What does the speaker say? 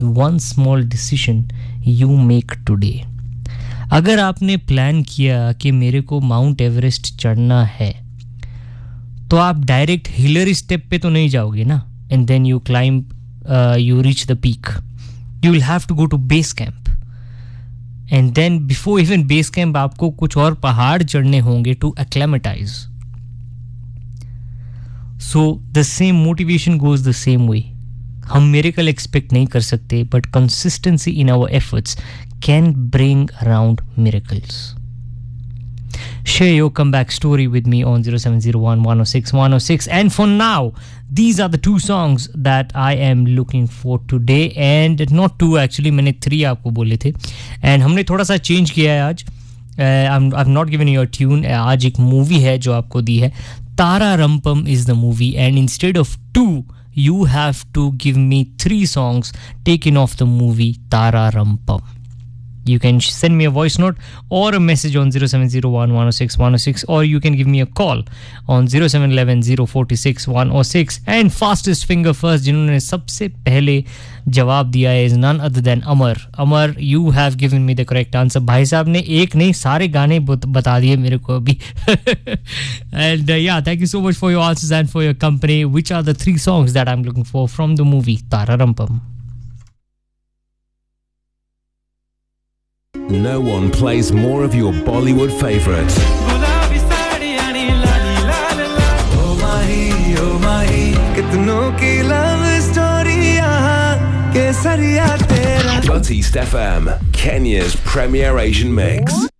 one small decision you make today. अगर आपने plan किया कि मेरे को माउंट एवरेस्ट चढ़ना है तो आप डायरेक्ट हिलरी स्टेप पे तो नहीं जाओगे ना and then you climb you reach the peak. You will have to go to base camp and then before even base camp आपको कुछ और पहाड़ चढ़ने होंगे to acclimatize. So the same motivation goes the same way. हम miracle expect नहीं कर सकते but consistency in our efforts can bring around miracles. Share your comeback story with me on 0701 106 106 and for now these are the two songs that I am looking for today and not two actually मैंने 3 आपको बोले थे and हमने थोड़ा सा change किया है आज. I've not given you a tune. आज एक movie है जो आपको दी है. Tara Rampam is the movie and instead of 2 you have to give me 3 songs taken off the movie Tara Rampam. You can send me a voice note or a message on 0701 106 106 or you can give me a call on 0711 046 106 and fastest finger first जिन्होंने सबसे पहले जवाब दिया है is none other than Amar you have given me the correct answer. भाई साहब ने एक नहीं सारे गाने बता दिए मेरे को अभी and yeah thank you so much for your answers and for your company. Which are the 3 songs that I'm looking for from the movie Tara Rampam? No one plays more of your Bollywood favourites. But East FM, Kenya's premier Asian mix.